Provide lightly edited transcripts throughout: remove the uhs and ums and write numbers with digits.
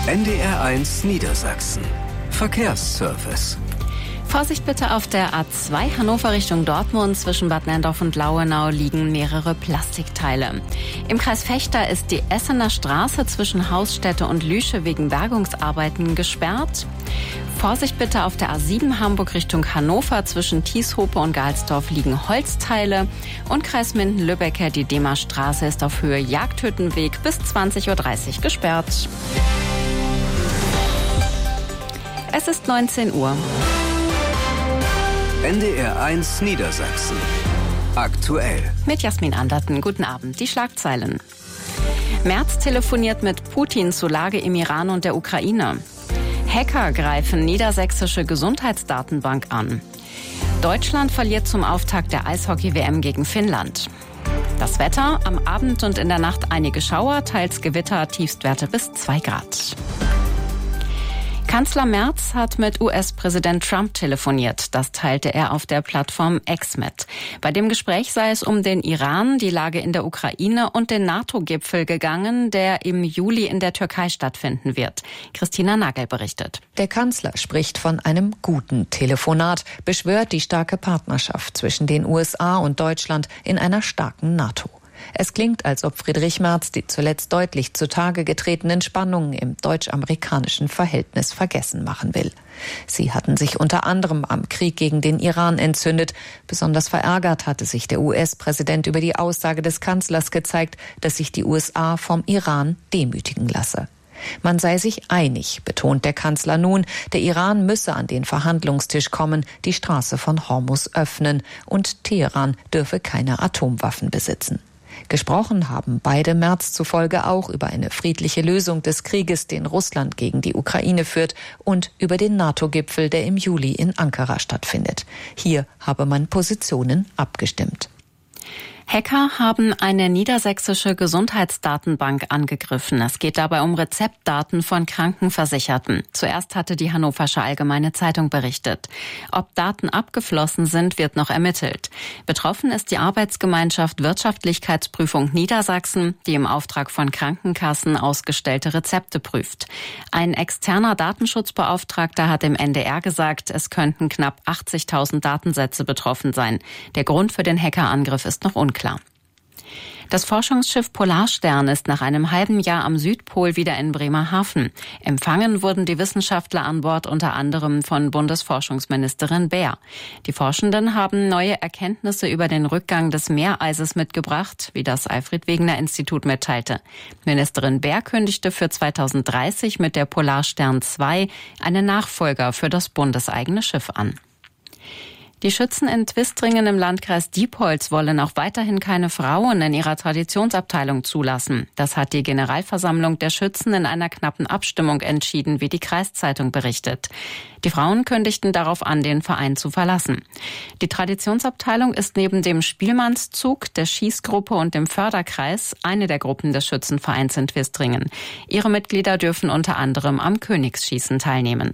NDR1 Niedersachsen. Verkehrsservice. Vorsicht bitte auf der A2 Hannover Richtung Dortmund. Zwischen Bad Nenndorf und Lauenau liegen mehrere Plastikteile. Im Kreis Vechta ist die Essener Straße zwischen Hausstätte und Lüsche wegen Bergungsarbeiten gesperrt. Vorsicht bitte auf der A7 Hamburg Richtung Hannover. Zwischen Tieshope und Galsdorf liegen Holzteile. Und Kreis Minden-Lübbecke, die Demarstraße ist auf Höhe Jagdhüttenweg bis 20:30 Uhr gesperrt. Es ist 19 Uhr. NDR1 Niedersachsen. Aktuell. Mit Jasmin Anderten. Guten Abend. Die Schlagzeilen. Merz telefoniert mit Putin zur Lage im Iran und der Ukraine. Hacker greifen niedersächsische Gesundheitsdatenbank an. Deutschland verliert zum Auftakt der Eishockey-WM gegen Finnland. Das Wetter, am Abend und in der Nacht einige Schauer, teils Gewitter, Tiefstwerte bis 2 Grad. Kanzler Merz hat mit US-Präsident Trump telefoniert. Das teilte er auf der Plattform X mit. Bei dem Gespräch sei es um den Iran, die Lage in der Ukraine und den NATO-Gipfel gegangen, der im Juli in der Türkei stattfinden wird. Christina Nagel berichtet. Der Kanzler spricht von einem guten Telefonat, beschwört die starke Partnerschaft zwischen den USA und Deutschland in einer starken NATO. Es klingt, als ob Friedrich Merz die zuletzt deutlich zutage getretenen Spannungen im deutsch-amerikanischen Verhältnis vergessen machen will. Sie hatten sich unter anderem am Krieg gegen den Iran entzündet. Besonders verärgert hatte sich der US-Präsident über die Aussage des Kanzlers gezeigt, dass sich die USA vom Iran demütigen lasse. Man sei sich einig, betont der Kanzler nun, der Iran müsse an den Verhandlungstisch kommen, die Straße von Hormuz öffnen und Teheran dürfe keine Atomwaffen besitzen. Gesprochen haben beide Merz zufolge auch über eine friedliche Lösung des Krieges, den Russland gegen die Ukraine führt, und über den NATO-Gipfel, der im Juli in Ankara stattfindet. Hier habe man Positionen abgestimmt. Hacker haben eine niedersächsische Gesundheitsdatenbank angegriffen. Es geht dabei um Rezeptdaten von Krankenversicherten. Zuerst hatte die Hannoversche Allgemeine Zeitung berichtet. Ob Daten abgeflossen sind, wird noch ermittelt. Betroffen ist die Arbeitsgemeinschaft Wirtschaftlichkeitsprüfung Niedersachsen, die im Auftrag von Krankenkassen ausgestellte Rezepte prüft. Ein externer Datenschutzbeauftragter hat im NDR gesagt, es könnten knapp 80.000 Datensätze betroffen sein. Der Grund für den Hackerangriff ist noch unklar. Das Forschungsschiff Polarstern ist nach einem halben Jahr am Südpol wieder in Bremerhaven. Empfangen wurden die Wissenschaftler an Bord unter anderem von Bundesforschungsministerin Baer. Die Forschenden haben neue Erkenntnisse über den Rückgang des Meereises mitgebracht, wie das Alfred-Wegener-Institut mitteilte. Ministerin Baer kündigte für 2030 mit der Polarstern 2 einen Nachfolger für das bundeseigene Schiff an. Die Schützen in Twistringen im Landkreis Diepholz wollen auch weiterhin keine Frauen in ihrer Traditionsabteilung zulassen. Das hat die Generalversammlung der Schützen in einer knappen Abstimmung entschieden, wie die Kreiszeitung berichtet. Die Frauen kündigten darauf an, den Verein zu verlassen. Die Traditionsabteilung ist neben dem Spielmannszug, der Schießgruppe und dem Förderkreis eine der Gruppen des Schützenvereins in Twistringen. Ihre Mitglieder dürfen unter anderem am Königsschießen teilnehmen.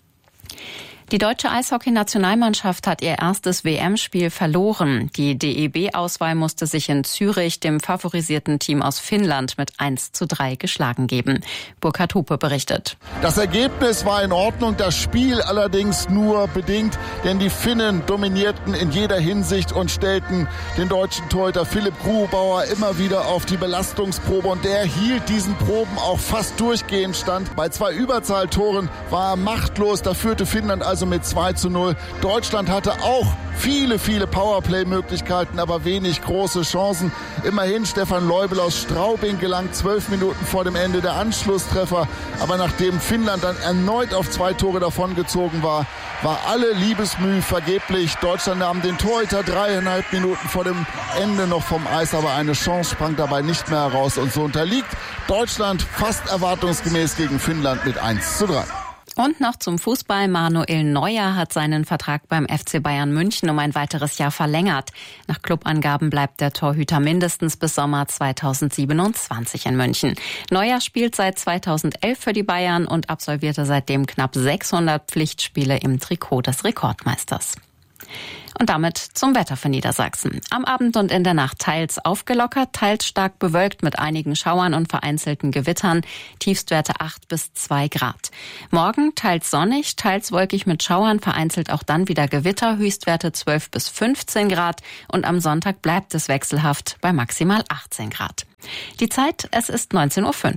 Die deutsche Eishockey-Nationalmannschaft hat ihr erstes WM-Spiel verloren. Die DEB-Auswahl musste sich in Zürich dem favorisierten Team aus Finnland mit 1:3 geschlagen geben. Burkhard Hupe berichtet. Das Ergebnis war in Ordnung, das Spiel allerdings nur bedingt, denn die Finnen dominierten in jeder Hinsicht und stellten den deutschen Torhüter Philipp Grubauer immer wieder auf die Belastungsprobe, und der hielt diesen Proben auch fast durchgehend stand. Bei 2 Überzahltoren war er machtlos, da führte Finnland also mit 2:0. Deutschland hatte auch viele Powerplay-Möglichkeiten, aber wenig große Chancen. Immerhin Stefan Leubel aus Straubing gelangt 12 Minuten vor dem Ende der Anschlusstreffer. Aber nachdem Finnland dann erneut auf 2 Tore davongezogen war, war alle Liebesmüh vergeblich. Deutschland nahm den Torhüter 3,5 Minuten vor dem Ende noch vom Eis, aber eine Chance sprang dabei nicht mehr heraus. Und so unterliegt Deutschland fast erwartungsgemäß gegen Finnland mit 1:3. Und noch zum Fußball. Manuel Neuer hat seinen Vertrag beim FC Bayern München um ein weiteres Jahr verlängert. Nach Clubangaben bleibt der Torhüter mindestens bis Sommer 2027 in München. Neuer spielt seit 2011 für die Bayern und absolvierte seitdem knapp 600 Pflichtspiele im Trikot des Rekordmeisters. Und damit zum Wetter für Niedersachsen. Am Abend und in der Nacht teils aufgelockert, teils stark bewölkt mit einigen Schauern und vereinzelten Gewittern. Tiefstwerte 8 bis 2 Grad. Morgen teils sonnig, teils wolkig mit Schauern, vereinzelt auch dann wieder Gewitter. Höchstwerte 12 bis 15 Grad. Und am Sonntag bleibt es wechselhaft bei maximal 18 Grad. Die Zeit, es ist 19:05 Uhr.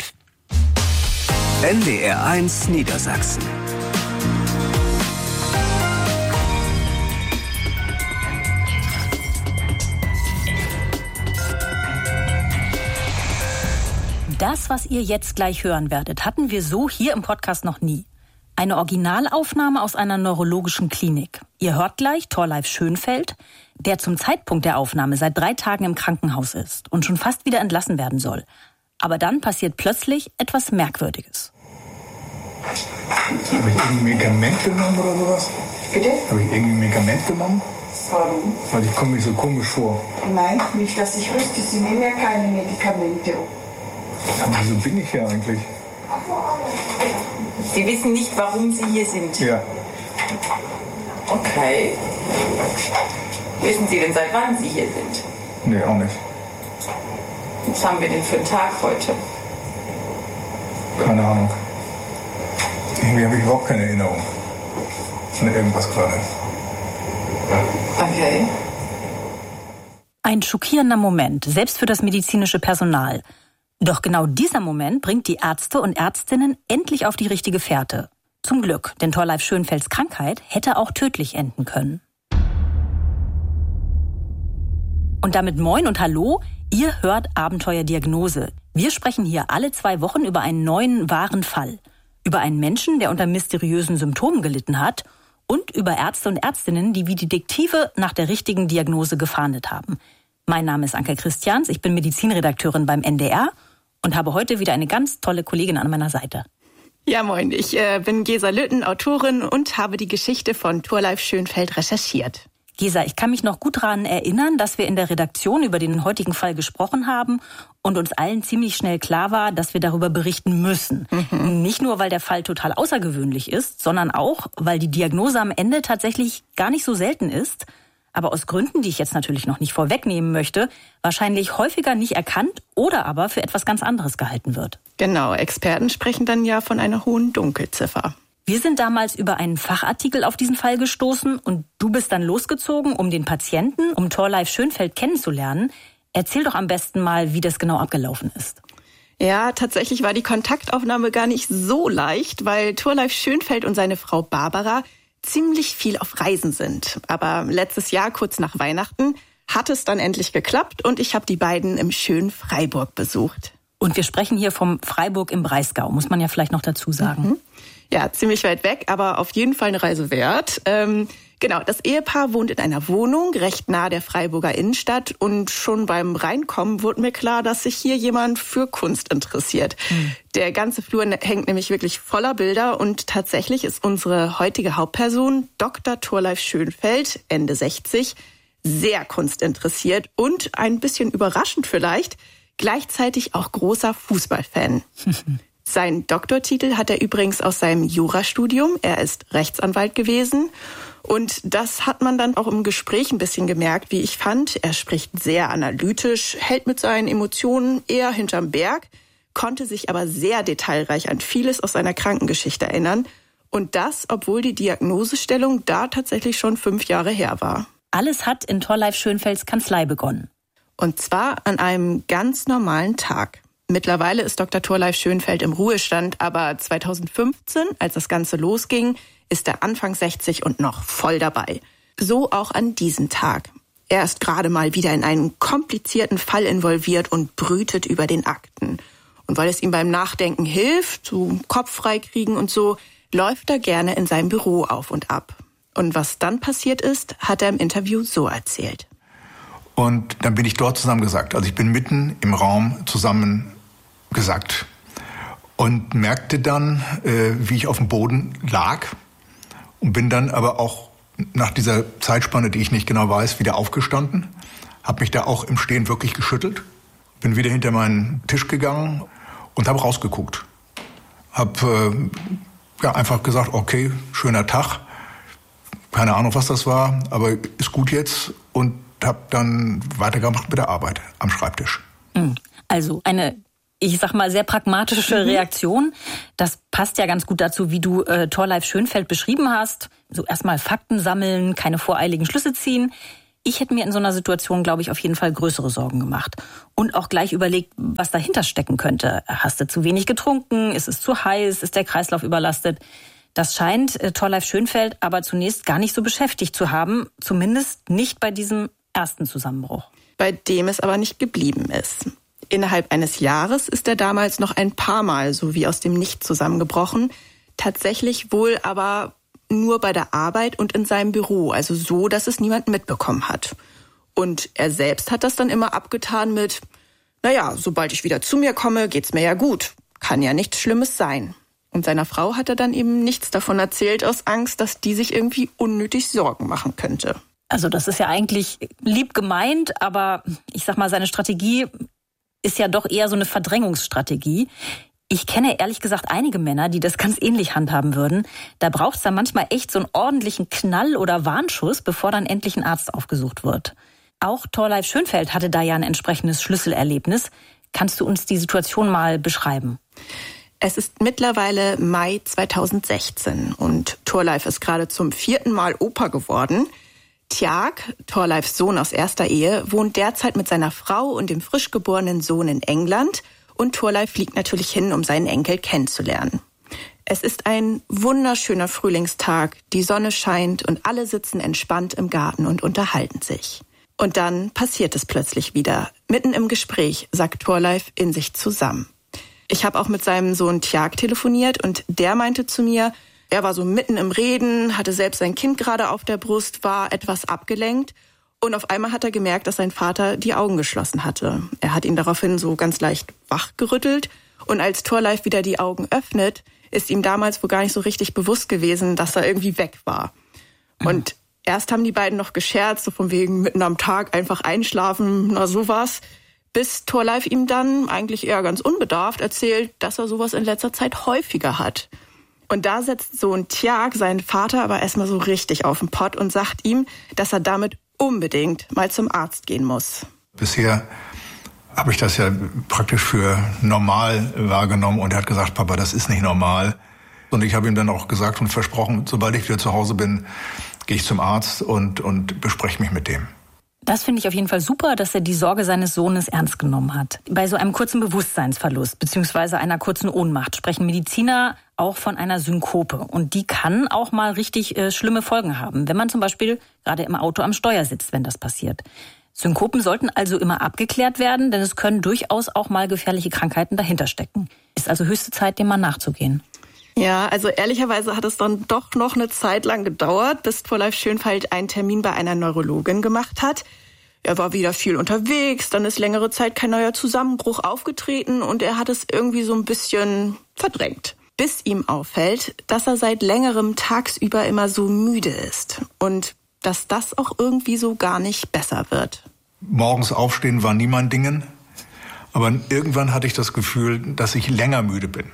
NDR1 Niedersachsen. Das, was ihr jetzt gleich hören werdet, hatten wir so hier im Podcast noch nie. Eine Originalaufnahme aus einer neurologischen Klinik. Ihr hört gleich Thorleif Schönfeld, der zum Zeitpunkt der Aufnahme seit 3 Tagen im Krankenhaus ist und schon fast wieder entlassen werden soll. Aber dann passiert plötzlich etwas Merkwürdiges. Habe ich irgendein Medikament genommen oder sowas? Bitte? Habe ich irgendein Medikament genommen? Warum? Weil ich komme mir so komisch vor. Nein, nicht, dass ich wüsste. Sie nehmen ja keine Medikamente. Aber wieso bin ich hier eigentlich? Sie wissen nicht, warum Sie hier sind? Ja. Okay. Wissen Sie denn, seit wann Sie hier sind? Nee, auch nicht. Was haben wir denn für einen Tag heute? Keine Ahnung. Irgendwie habe ich überhaupt keine Erinnerung an irgendwas gerade. Okay. Ein schockierender Moment, selbst für das medizinische Personal. Doch genau dieser Moment bringt die Ärzte und Ärztinnen endlich auf die richtige Fährte. Zum Glück, denn Thorleif Schönfelds Krankheit hätte auch tödlich enden können. Und damit moin und hallo, ihr hört Abenteuerdiagnose. Wir sprechen hier alle 2 Wochen über einen neuen, wahren Fall. Über einen Menschen, der unter mysteriösen Symptomen gelitten hat und über Ärzte und Ärztinnen, die wie Detektive nach der richtigen Diagnose gefahndet haben. Mein Name ist Anke Christians, ich bin Medizinredakteurin beim NDR und habe heute wieder eine ganz tolle Kollegin an meiner Seite. Ja, moin, ich bin Gesa Lütten, Autorin und habe die Geschichte von Thorleif Schönfeld recherchiert. Gesa, ich kann mich noch gut daran erinnern, dass wir in der Redaktion über den heutigen Fall gesprochen haben und uns allen ziemlich schnell klar war, dass wir darüber berichten müssen. Nicht nur, weil der Fall total außergewöhnlich ist, sondern auch, weil die Diagnose am Ende tatsächlich gar nicht so selten ist, aber aus Gründen, die ich jetzt natürlich noch nicht vorwegnehmen möchte, wahrscheinlich häufiger nicht erkannt oder aber für etwas ganz anderes gehalten wird. Genau, Experten sprechen dann ja von einer hohen Dunkelziffer. Wir sind damals über einen Fachartikel auf diesen Fall gestoßen und du bist dann losgezogen, um den Patienten, um Thorleif Schönfeld kennenzulernen. Erzähl doch am besten mal, wie das genau abgelaufen ist. Ja, tatsächlich war die Kontaktaufnahme gar nicht so leicht, weil Thorleif Schönfeld und seine Frau Barbara ziemlich viel auf Reisen sind. Aber letztes Jahr, kurz nach Weihnachten, hat es dann endlich geklappt und ich habe die beiden im schönen Freiburg besucht. Und wir sprechen hier vom Freiburg im Breisgau, muss man ja vielleicht noch dazu sagen. Ja, ziemlich weit weg, aber auf jeden Fall eine Reise wert. Genau, das Ehepaar wohnt in einer Wohnung recht nahe der Freiburger Innenstadt und schon beim Reinkommen wurde mir klar, dass sich hier jemand für Kunst interessiert. Der ganze Flur hängt nämlich wirklich voller Bilder und tatsächlich ist unsere heutige Hauptperson, Dr. Thorleif Schönfeld, Ende 60, sehr kunstinteressiert und ein bisschen überraschend vielleicht, gleichzeitig auch großer Fußballfan. Seinen Doktortitel hat er übrigens aus seinem Jurastudium. Er ist Rechtsanwalt gewesen. Und das hat man dann auch im Gespräch ein bisschen gemerkt, wie ich fand. Er spricht sehr analytisch, hält mit seinen Emotionen eher hinterm Berg, konnte sich aber sehr detailreich an vieles aus seiner Krankengeschichte erinnern. Und das, obwohl die Diagnosestellung da tatsächlich schon 5 Jahre her war. Alles hat in Thorleif Schönfelds Kanzlei begonnen. Und zwar an einem ganz normalen Tag. Mittlerweile ist Dr. Thorleif Schönfeld im Ruhestand, aber 2015, als das Ganze losging, ist er Anfang 60 und noch voll dabei. So auch an diesem Tag. Er ist gerade mal wieder in einen komplizierten Fall involviert und brütet über den Akten. Und weil es ihm beim Nachdenken hilft, so Kopf frei kriegen und so, läuft er gerne in seinem Büro auf und ab. Und was dann passiert ist, hat er im Interview so erzählt. Und dann bin ich dort zusammengesackt. Also ich bin mitten im Raum zusammengesackt und merkte dann, wie ich auf dem Boden lag und bin dann aber auch nach dieser Zeitspanne, die ich nicht genau weiß, wieder aufgestanden, habe mich da auch im Stehen wirklich geschüttelt, bin wieder hinter meinen Tisch gegangen und habe rausgeguckt. Habe einfach gesagt, okay, schöner Tag, keine Ahnung, was das war, aber ist gut jetzt und habe dann weitergemacht mit der Arbeit am Schreibtisch. Also eine, ich sag mal, sehr pragmatische Reaktion. Das passt ja ganz gut dazu, wie du Thorleif Schönfeld beschrieben hast. So erstmal Fakten sammeln, keine voreiligen Schlüsse ziehen. Ich hätte mir in so einer Situation, glaube ich, auf jeden Fall größere Sorgen gemacht. Und auch gleich überlegt, was dahinter stecken könnte. Hast du zu wenig getrunken? Ist es zu heiß? Ist der Kreislauf überlastet? Das scheint Thorleif Schönfeld aber zunächst gar nicht so beschäftigt zu haben. Zumindest nicht bei diesem ersten Zusammenbruch. Bei dem es aber nicht geblieben ist. Innerhalb eines Jahres ist er damals noch ein paar Mal so wie aus dem Nichts zusammengebrochen. Tatsächlich wohl aber nur bei der Arbeit und in seinem Büro, also so, dass es niemand mitbekommen hat. Und er selbst hat das dann immer abgetan mit, naja, sobald ich wieder zu mir komme, geht's mir ja gut. Kann ja nichts Schlimmes sein. Und seiner Frau hat er dann eben nichts davon erzählt, aus Angst, dass die sich irgendwie unnötig Sorgen machen könnte. Also das ist ja eigentlich lieb gemeint, aber ich sag mal, seine Strategie ist ja doch eher so eine Verdrängungsstrategie. Ich kenne ehrlich gesagt einige Männer, die das ganz ähnlich handhaben würden. Da braucht es dann manchmal echt so einen ordentlichen Knall oder Warnschuss, bevor dann endlich ein Arzt aufgesucht wird. Auch Thorleif Schönfeld hatte da ja ein entsprechendes Schlüsselerlebnis. Kannst du uns die Situation mal beschreiben? Es ist mittlerweile Mai 2016 und Thorleif ist gerade zum 4. Mal Opa geworden. Tjag, Thorleifs Sohn aus erster Ehe, wohnt derzeit mit seiner Frau und dem frisch geborenen Sohn in England. Und Thorleif fliegt natürlich hin, um seinen Enkel kennenzulernen. Es ist ein wunderschöner Frühlingstag, die Sonne scheint und alle sitzen entspannt im Garten und unterhalten sich. Und dann passiert es plötzlich wieder. Mitten im Gespräch sackt Thorleif in sich zusammen. Ich habe auch mit seinem Sohn Tjag telefoniert und der meinte zu mir, er war so mitten im Reden, hatte selbst sein Kind gerade auf der Brust, war etwas abgelenkt. Und auf einmal hat er gemerkt, dass sein Vater die Augen geschlossen hatte. Er hat ihn daraufhin so ganz leicht wachgerüttelt. Und als Thorleif wieder die Augen öffnet, ist ihm damals wohl gar nicht so richtig bewusst gewesen, dass er irgendwie weg war. Und erst haben die beiden noch gescherzt, so von wegen mitten am Tag einfach einschlafen, na sowas. Bis Thorleif ihm dann eigentlich eher ganz unbedarft erzählt, dass er sowas in letzter Zeit häufiger hat. Und da setzt Sohn Tjag seinen Vater aber erstmal so richtig auf den Pott und sagt ihm, dass er damit unbedingt mal zum Arzt gehen muss. Bisher habe ich das ja praktisch für normal wahrgenommen und er hat gesagt, Papa, das ist nicht normal. Und ich habe ihm dann auch gesagt und versprochen, sobald ich wieder zu Hause bin, gehe ich zum Arzt und bespreche mich mit dem. Das finde ich auf jeden Fall super, dass er die Sorge seines Sohnes ernst genommen hat. Bei so einem kurzen Bewusstseinsverlust bzw. einer kurzen Ohnmacht sprechen Mediziner auch von einer Synkope. Und die kann auch mal richtig schlimme Folgen haben, wenn man zum Beispiel gerade im Auto am Steuer sitzt, wenn das passiert. Synkopen sollten also immer abgeklärt werden, denn es können durchaus auch mal gefährliche Krankheiten dahinter stecken. Ist also höchste Zeit, dem mal nachzugehen. Ja, also ehrlicherweise hat es dann doch noch eine Zeit lang gedauert, bis Thorleif Schönfeld einen Termin bei einer Neurologin gemacht hat. Er war wieder viel unterwegs, dann ist längere Zeit kein neuer Zusammenbruch aufgetreten und er hat es irgendwie so ein bisschen verdrängt. Bis ihm auffällt, dass er seit längerem tagsüber immer so müde ist und dass das auch irgendwie so gar nicht besser wird. Morgens aufstehen war nie mein Dingen, aber irgendwann hatte ich das Gefühl, dass ich länger müde bin.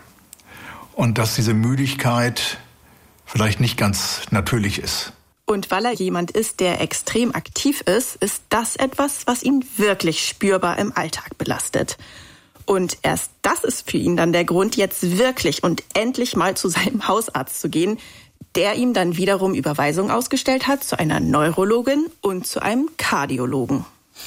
Und dass diese Müdigkeit vielleicht nicht ganz natürlich ist. Und weil er jemand ist, der extrem aktiv ist, ist das etwas, was ihn wirklich spürbar im Alltag belastet. Und erst das ist für ihn dann der Grund, jetzt wirklich und endlich mal zu seinem Hausarzt zu gehen, der ihm dann wiederum Überweisung ausgestellt hat zu einer Neurologin und zu einem Kardiologen.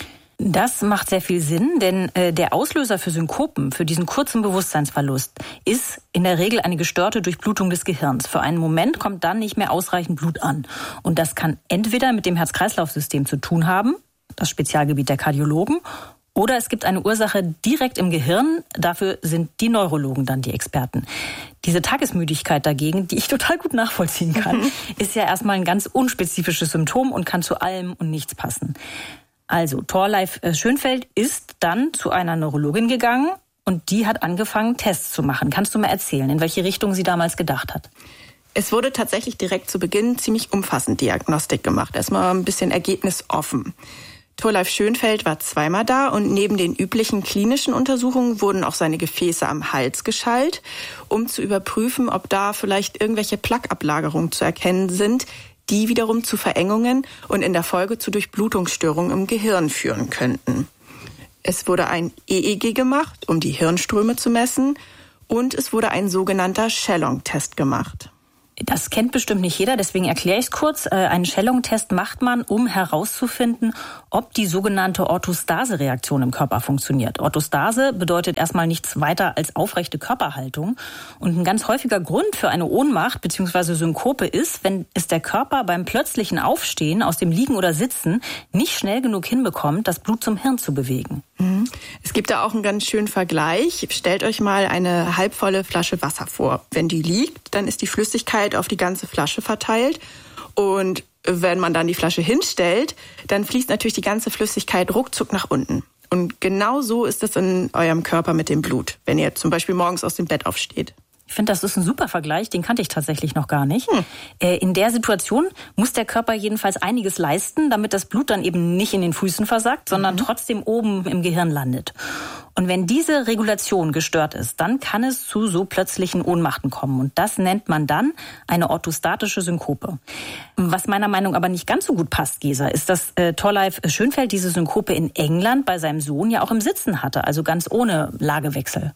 Das macht sehr viel Sinn, denn der Auslöser für Synkopen, für diesen kurzen Bewusstseinsverlust, ist in der Regel eine gestörte Durchblutung des Gehirns. Für einen Moment kommt dann nicht mehr ausreichend Blut an. Und das kann entweder mit dem Herz-Kreislauf-System zu tun haben, das Spezialgebiet der Kardiologen, oder es gibt eine Ursache direkt im Gehirn. Dafür sind die Neurologen dann die Experten. Diese Tagesmüdigkeit dagegen, die ich total gut nachvollziehen kann, ist ja erstmal ein ganz unspezifisches Symptom und kann zu allem und nichts passen. Also, Thorleif Schönfeld ist dann zu einer Neurologin gegangen und die hat angefangen, Tests zu machen. Kannst du mal erzählen, in welche Richtung sie damals gedacht hat? Es wurde tatsächlich direkt zu Beginn ziemlich umfassend Diagnostik gemacht. Erstmal ein bisschen ergebnisoffen. Thorleif Schönfeld war zweimal da und neben den üblichen klinischen Untersuchungen wurden auch seine Gefäße am Hals geschallt, um zu überprüfen, ob da vielleicht irgendwelche Plaqueablagerungen zu erkennen sind, die wiederum zu Verengungen und in der Folge zu Durchblutungsstörungen im Gehirn führen könnten. Es wurde ein EEG gemacht, um die Hirnströme zu messen, und es wurde ein sogenannter Shellong-Test gemacht. Das kennt bestimmt nicht jeder, deswegen erkläre ich es kurz. Einen Shellong-Test macht man, um herauszufinden, ob die sogenannte Orthostase-Reaktion im Körper funktioniert. Orthostase bedeutet erstmal nichts weiter als aufrechte Körperhaltung. Und ein ganz häufiger Grund für eine Ohnmacht bzw. Synkope ist, wenn es der Körper beim plötzlichen Aufstehen aus dem Liegen oder Sitzen nicht schnell genug hinbekommt, das Blut zum Hirn zu bewegen. Es gibt da auch einen ganz schönen Vergleich. Stellt euch mal eine halbvolle Flasche Wasser vor. Wenn die liegt, dann ist die Flüssigkeit auf die ganze Flasche verteilt. Und wenn man dann die Flasche hinstellt, dann fließt natürlich die ganze Flüssigkeit ruckzuck nach unten. Und genau so ist es in eurem Körper mit dem Blut, wenn ihr zum Beispiel morgens aus dem Bett aufsteht. Ich finde, das ist ein super Vergleich, den kannte ich tatsächlich noch gar nicht. In der Situation muss der Körper jedenfalls einiges leisten, damit das Blut dann eben nicht in den Füßen versackt, sondern trotzdem oben im Gehirn landet. Und wenn diese Regulation gestört ist, dann kann es zu so plötzlichen Ohnmachten kommen. Und das nennt man dann eine orthostatische Synkope. Was meiner Meinung nach aber nicht ganz so gut passt, Gesa, ist, dass Thorleif Schönfeld diese Synkope in England bei seinem Sohn ja auch im Sitzen hatte, also ganz ohne Lagewechsel.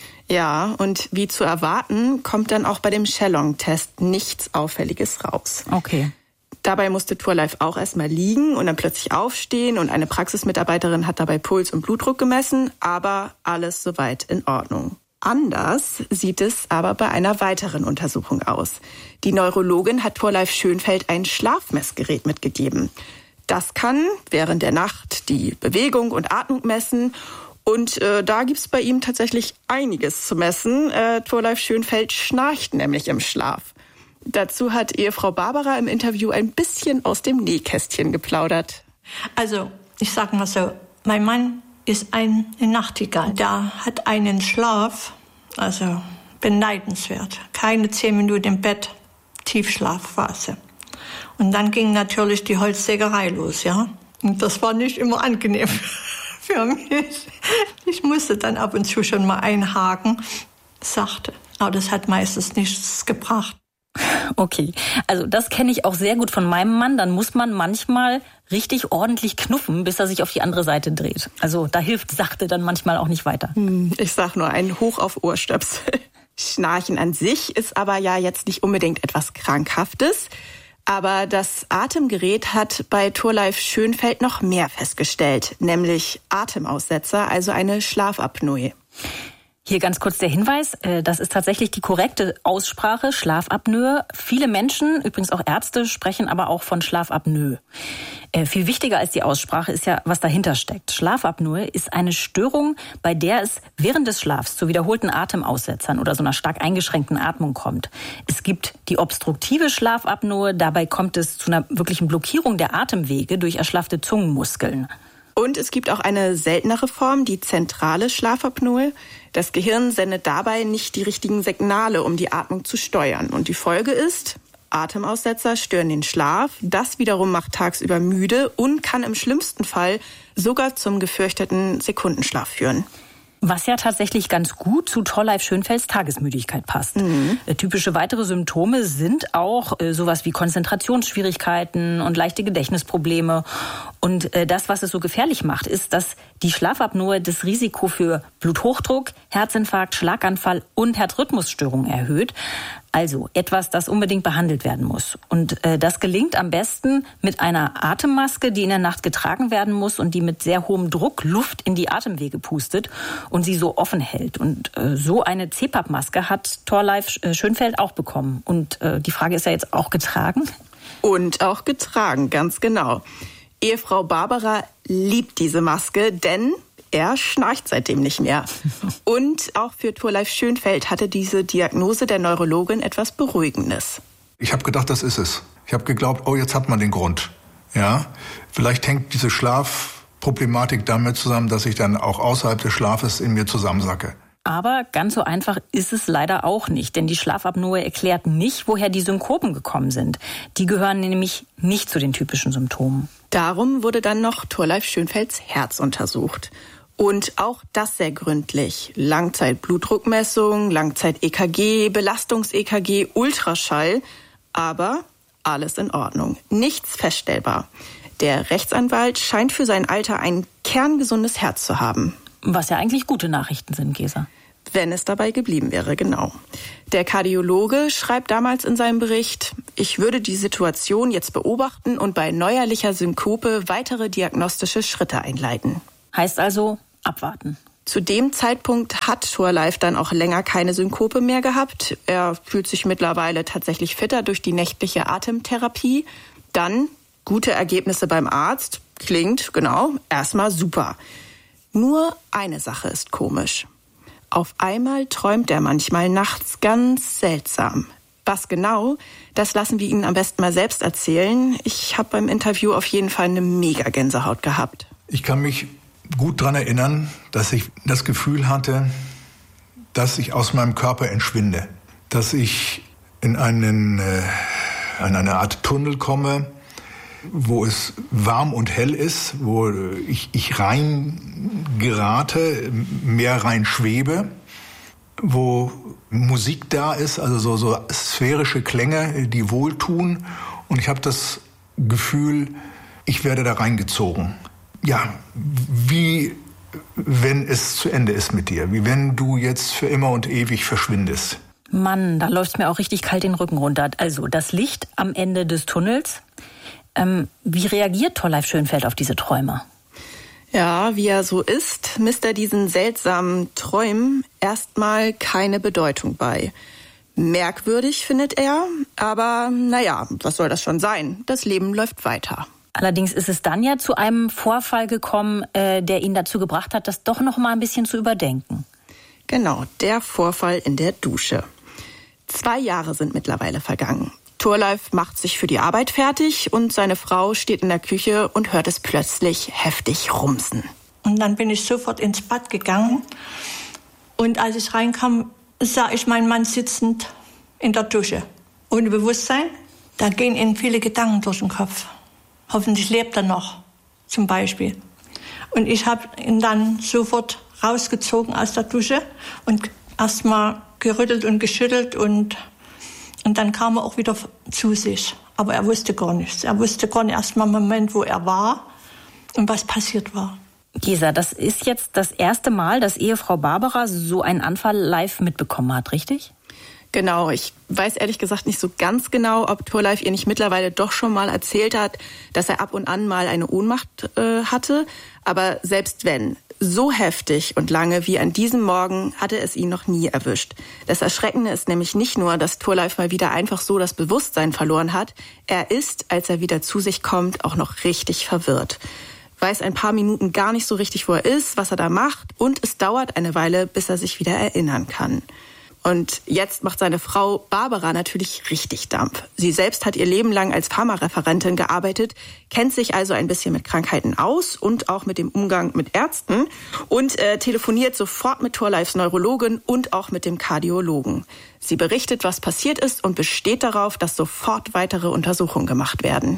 Ja, und wie zu erwarten, kommt dann auch bei dem Shellong-Test nichts Auffälliges raus. Okay. Dabei musste Thorleif auch erstmal liegen und dann plötzlich aufstehen und eine Praxismitarbeiterin hat dabei Puls und Blutdruck gemessen, aber alles soweit in Ordnung. Anders sieht es aber bei einer weiteren Untersuchung aus. Die Neurologin hat Thorleif Schönfeld ein Schlafmessgerät mitgegeben. Das kann während der Nacht die Bewegung und Atmung messen. Und da gibt's bei ihm tatsächlich einiges zu messen. Thorleif Schönfeld schnarcht nämlich im Schlaf. Dazu hat Ehefrau Barbara im Interview ein bisschen aus dem Nähkästchen geplaudert. Also, ich sag mal so, mein Mann ist ein Nachtigall. Der hat einen Schlaf, also beneidenswert. Keine 10 Minuten im Bett, Tiefschlafphase. Und dann ging natürlich die Holzsägerei los, ja. Und das war nicht immer angenehm für mich. Ich musste dann ab und zu schon mal einhaken, sachte. Aber das hat meistens nichts gebracht. Okay, also das kenne ich auch sehr gut von meinem Mann. Dann muss man manchmal richtig ordentlich knuffen, bis er sich auf die andere Seite dreht. Also da hilft sachte dann manchmal auch nicht weiter. Ich sag nur, ein Hoch auf Ohrstöpsel. Schnarchen an sich ist aber ja jetzt nicht unbedingt etwas Krankhaftes. Aber das Atemgerät hat bei Thorleif Schönfeld noch mehr festgestellt, nämlich Atemaussetzer, also eine Schlafapnoe. Hier ganz kurz der Hinweis, das ist tatsächlich die korrekte Aussprache, Schlafapnoe. Viele Menschen, übrigens auch Ärzte, sprechen aber auch von Schlafapnoe. Viel wichtiger als die Aussprache ist ja, was dahinter steckt. Schlafapnoe ist eine Störung, bei der es während des Schlafs zu wiederholten Atemaussetzern oder so einer stark eingeschränkten Atmung kommt. Es gibt die obstruktive Schlafapnoe, dabei kommt es zu einer wirklichen Blockierung der Atemwege durch erschlaffte Zungenmuskeln. Und es gibt auch eine seltenere Form, die zentrale Schlafapnoe. Das Gehirn sendet dabei nicht die richtigen Signale, um die Atmung zu steuern. Und die Folge ist, Atemaussetzer stören den Schlaf. Das wiederum macht tagsüber müde und kann im schlimmsten Fall sogar zum gefürchteten Sekundenschlaf führen. Was ja tatsächlich ganz gut zu Thorleif Schönfelds Tagesmüdigkeit passt. Typische weitere Symptome sind auch sowas wie Konzentrationsschwierigkeiten und leichte Gedächtnisprobleme. Und das, was es so gefährlich macht, ist, dass die Schlafapnoe das Risiko für Bluthochdruck, Herzinfarkt, Schlaganfall und Herzrhythmusstörungen erhöht. Also etwas, das unbedingt behandelt werden muss. Und das gelingt am besten mit einer Atemmaske, die in der Nacht getragen werden muss und die mit sehr hohem Druck Luft in die Atemwege pustet und sie so offen hält. Und so eine CPAP-Maske hat Thorleif Schönfeld auch bekommen. Und die Frage ist ja jetzt auch getragen? Und auch getragen, ganz genau. Ehefrau Barbara liebt diese Maske, denn er schnarcht seitdem nicht mehr. Und auch für Thorleif Schönfeld hatte diese Diagnose der Neurologin etwas Beruhigendes. Ich habe gedacht, das ist es. Ich habe geglaubt, oh, jetzt hat man den Grund. Ja, vielleicht hängt diese Schlafproblematik damit zusammen, dass ich dann auch außerhalb des Schlafes in mir zusammensacke. Aber ganz so einfach ist es leider auch nicht, denn die Schlafapnoe erklärt nicht, woher die Synkopen gekommen sind. Die gehören nämlich nicht zu den typischen Symptomen. Darum wurde dann noch Thorleif Schönfelds Herz untersucht. Und auch das sehr gründlich. Langzeit-Blutdruckmessung, Langzeit-EKG, Belastungs-EKG, Ultraschall. Aber alles in Ordnung. Nichts feststellbar. Der Rechtsanwalt scheint für sein Alter ein kerngesundes Herz zu haben. Was ja eigentlich gute Nachrichten sind, Gesa. Wenn es dabei geblieben wäre, genau. Der Kardiologe schreibt damals in seinem Bericht, ich würde die Situation jetzt beobachten und bei neuerlicher Synkope weitere diagnostische Schritte einleiten. Heißt also, abwarten. Zu dem Zeitpunkt hat Thorleif dann auch länger keine Synkope mehr gehabt. Er fühlt sich mittlerweile tatsächlich fitter durch die nächtliche Atemtherapie. Dann gute Ergebnisse beim Arzt. Klingt, genau, erstmal super. Nur eine Sache ist komisch. Auf einmal träumt er manchmal nachts ganz seltsam. Was genau, das lassen wir Ihnen am besten mal selbst erzählen. Ich habe beim Interview auf jeden Fall eine mega Gänsehaut gehabt. Ich kann mich gut daran erinnern, dass ich das Gefühl hatte, dass ich aus meinem Körper entschwinde. Dass ich in eine Art Tunnel komme, wo es warm und hell ist, wo ich rein gerate, mehr rein schwebe, wo Musik da ist, also so sphärische Klänge, die wohltun. Und ich habe das Gefühl, ich werde da reingezogen. Ja, wie wenn es zu Ende ist mit dir, wie wenn du jetzt für immer und ewig verschwindest. Mann, da läuft's mir auch richtig kalt den Rücken runter. Also das Licht am Ende des Tunnels. Wie reagiert Thorleif Schönfeld auf diese Träume? Ja, wie er so ist, misst er diesen seltsamen Träumen erstmal keine Bedeutung bei. Merkwürdig findet er, aber naja, was soll das schon sein? Das Leben läuft weiter. Allerdings ist es dann ja zu einem Vorfall gekommen, der ihn dazu gebracht hat, das doch noch mal ein bisschen zu überdenken. Genau, der Vorfall in der Dusche. 2 Jahre sind mittlerweile vergangen. Thorleif macht sich für die Arbeit fertig und seine Frau steht in der Küche und hört es plötzlich heftig rumsen. Und dann bin ich sofort ins Bad gegangen. Und als ich reinkam, sah ich meinen Mann sitzend in der Dusche. Ohne Bewusstsein, da gehen ihnen viele Gedanken durch den Kopf. Hoffentlich lebt er noch, zum Beispiel. Und ich habe ihn dann sofort rausgezogen aus der Dusche und erst mal gerüttelt und geschüttelt und dann kam er auch wieder zu sich. Aber er wusste gar nichts. Er wusste gar nicht erst mal im Moment, wo er war und was passiert war. Gesa, das ist jetzt das erste Mal, dass Ehefrau Barbara so einen Anfall live mitbekommen hat, richtig? Genau, ich weiß ehrlich gesagt nicht so ganz genau, ob Thorleif ihr nicht mittlerweile doch schon mal erzählt hat, dass er ab und an mal eine Ohnmacht hatte. Aber selbst wenn, so heftig und lange wie an diesem Morgen hatte es ihn noch nie erwischt. Das Erschreckende ist nämlich nicht nur, dass Thorleif mal wieder einfach so das Bewusstsein verloren hat. Er ist, als er wieder zu sich kommt, auch noch richtig verwirrt. Weiß ein paar Minuten gar nicht so richtig, wo er ist, was er da macht. Und es dauert eine Weile, bis er sich wieder erinnern kann. Und jetzt macht seine Frau Barbara natürlich richtig Dampf. Sie selbst hat ihr Leben lang als Pharmareferentin gearbeitet, kennt sich also ein bisschen mit Krankheiten aus und auch mit dem Umgang mit Ärzten und telefoniert sofort mit Thorleifs Neurologin und auch mit dem Kardiologen. Sie berichtet, was passiert ist und besteht darauf, dass sofort weitere Untersuchungen gemacht werden.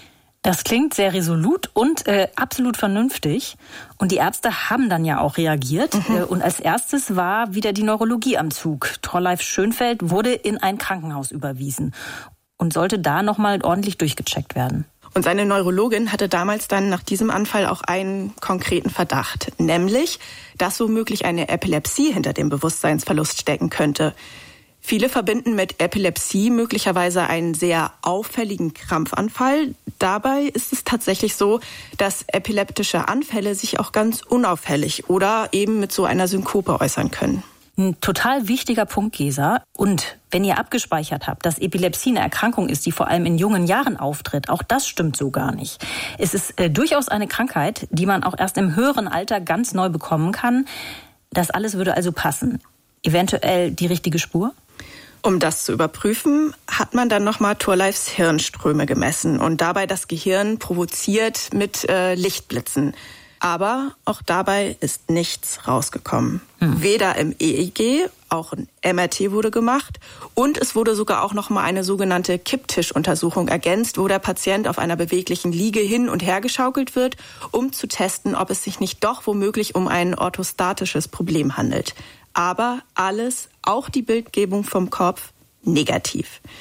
Das klingt sehr resolut und absolut vernünftig. Und die Ärzte haben dann ja auch reagiert. Und als erstes war wieder die Neurologie am Zug. Thorleif Schönfeld wurde in ein Krankenhaus überwiesen und sollte da nochmal ordentlich durchgecheckt werden. Und seine Neurologin hatte damals dann nach diesem Anfall auch einen konkreten Verdacht. Nämlich, dass womöglich eine Epilepsie hinter dem Bewusstseinsverlust stecken könnte. Viele verbinden mit Epilepsie möglicherweise einen sehr auffälligen Krampfanfall. Dabei ist es tatsächlich so, dass epileptische Anfälle sich auch ganz unauffällig oder eben mit so einer Synkope äußern können. Ein total wichtiger Punkt, Gesa. Und wenn ihr abgespeichert habt, dass Epilepsie eine Erkrankung ist, die vor allem in jungen Jahren auftritt, auch das stimmt so gar nicht. Es ist durchaus eine Krankheit, die man auch erst im höheren Alter ganz neu bekommen kann. Das alles würde also passen. Eventuell die richtige Spur? Um das zu überprüfen, hat man dann nochmal Thorleifs Hirnströme gemessen und dabei das Gehirn provoziert mit Lichtblitzen. Aber auch dabei ist nichts rausgekommen. Weder im EEG, auch ein MRT wurde gemacht und es wurde sogar auch nochmal eine sogenannte Kipptischuntersuchung ergänzt, wo der Patient auf einer beweglichen Liege hin und her geschaukelt wird, um zu testen, ob es sich nicht doch womöglich um ein orthostatisches Problem handelt. Aber alles, auch die Bildgebung vom Kopf, negativ.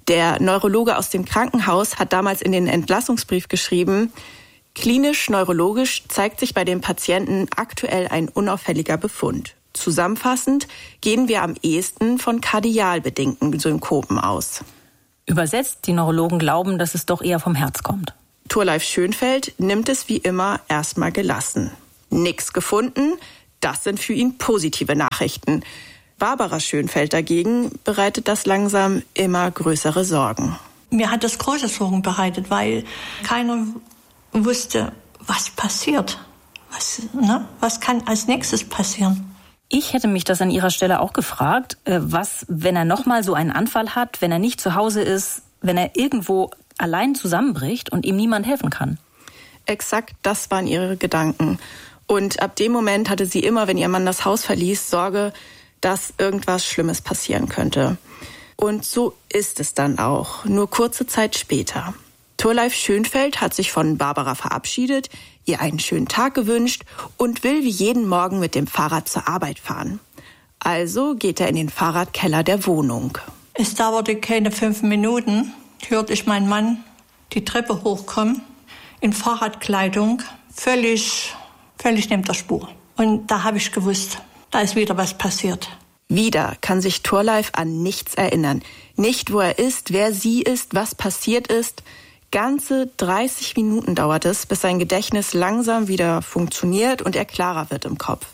Der Neurologe aus dem Krankenhaus hat damals in den Entlassungsbrief geschrieben, klinisch-neurologisch zeigt sich bei dem Patienten aktuell ein unauffälliger Befund. Zusammenfassend gehen wir am ehesten von kardial bedingten Synkopen aus. Übersetzt, die Neurologen glauben, dass es doch eher vom Herz kommt. Thorleif Schönfeld nimmt es wie immer erstmal gelassen. Nix gefunden, das sind für ihn positive Nachrichten. Barbara Schönfeld dagegen bereitet das langsam immer größere Sorgen. Mir hat das große Sorgen bereitet, weil keiner wusste, was passiert. Was kann als nächstes passieren? Ich hätte mich das an Ihrer Stelle auch gefragt, was, wenn er nochmal so einen Anfall hat, wenn er nicht zu Hause ist, wenn er irgendwo allein zusammenbricht und ihm niemand helfen kann. Exakt das waren ihre Gedanken. Und ab dem Moment hatte sie immer, wenn ihr Mann das Haus verließ, Sorge, dass irgendwas Schlimmes passieren könnte. Und so ist es dann auch, nur kurze Zeit später. Thorleif Schönfeld hat sich von Barbara verabschiedet, ihr einen schönen Tag gewünscht und will wie jeden Morgen mit dem Fahrrad zur Arbeit fahren. Also geht er in den Fahrradkeller der Wohnung. Es dauerte keine 5 Minuten, hörte ich meinen Mann die Treppe hochkommen, in Fahrradkleidung, völlig neben der Spur. Und da habe ich gewusst, da ist wieder was passiert. Wieder kann sich Thorleif an nichts erinnern. Nicht, wo er ist, wer sie ist, was passiert ist. Ganze 30 Minuten dauert es, bis sein Gedächtnis langsam wieder funktioniert und er klarer wird im Kopf.